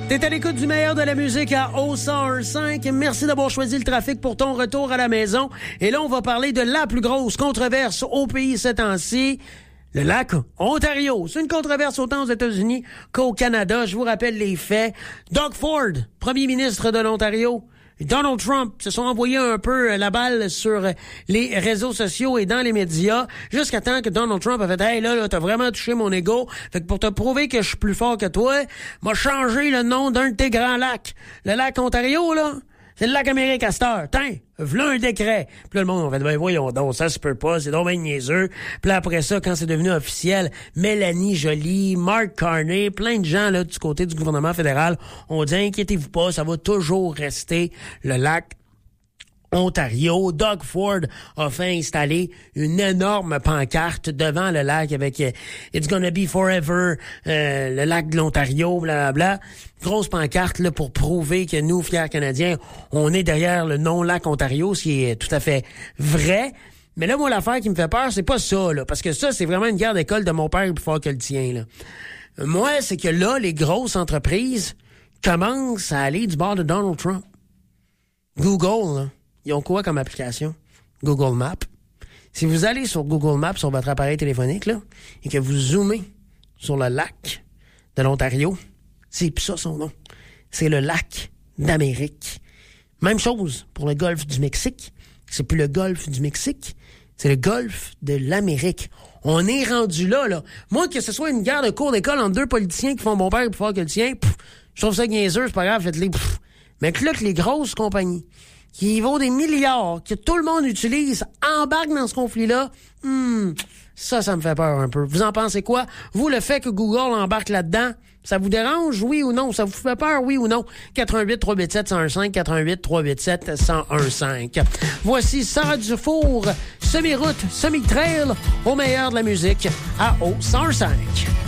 T'es à l'écoute du meilleur de la musique à O105. Merci d'avoir choisi le trafic pour ton retour à la maison. Et là, on va parler de la plus grosse controverse au pays ces temps-ci. Le lac Ontario. C'est une controverse autant aux États-Unis qu'au Canada. Je vous rappelle les faits. Doug Ford, premier ministre de l'Ontario, et Donald Trump se sont envoyés un peu la balle sur les réseaux sociaux et dans les médias jusqu'à temps que Donald Trump a fait « Hey, là, t'as vraiment touché mon ego. Fait que pour te prouver que je suis plus fort que toi, m'a changé le nom d'un de tes grands lacs. Le lac Ontario, là, c'est le lac Amérique à cette heure. Tiens, v'là un décret. » Puis là, le monde, on fait « Ben voyons donc, ça se peut pas, c'est donc bien niaiseux. » Puis là, après ça, quand c'est devenu officiel, Mélanie Joly, Mark Carney, plein de gens là du côté du gouvernement fédéral ont dit « Inquiétez-vous pas, ça va toujours rester le lac Ontario. » Doug Ford a fait installer une énorme pancarte devant le lac avec « It's gonna be forever, le lac de l'Ontario, blablabla ». Grosse pancarte là pour prouver que nous, fiers Canadiens, on est derrière le non-lac Ontario, ce qui est tout à fait vrai. Mais là, moi, l'affaire qui me fait peur, c'est pas ça, là, parce que ça, c'est vraiment une guerre d'école de mon père plus fort que le tien, là. Moi, c'est que là, les grosses entreprises commencent à aller du bord de Donald Trump. Google, là, ils ont quoi comme application? Google Maps. Si vous allez sur Google Maps sur votre appareil téléphonique, là, et que vous zoomez sur le lac de l'Ontario, c'est plus ça son nom. C'est le lac d'Amérique. Même chose pour le golfe du Mexique. C'est plus le golfe du Mexique, c'est le golfe de l'Amérique. On est rendu là, là. Moi, que ce soit une guerre de cours d'école entre deux politiciens qui font mon père plus fort que le tien, je trouve ça niaiseux, c'est pas grave, faites-les. Mais que là, que les grosses compagnies qui vaut des milliards, que tout le monde utilise, embarquent dans ce conflit-là, ça me fait peur un peu. Vous en pensez quoi? Vous, le fait que Google embarque là-dedans, ça vous dérange, oui ou non? Ça vous fait peur, oui ou non? 88-387-1015, 88-387-1015. Voici Sarah Dufour, semi-route, semi-trail, au meilleur de la musique, à O105.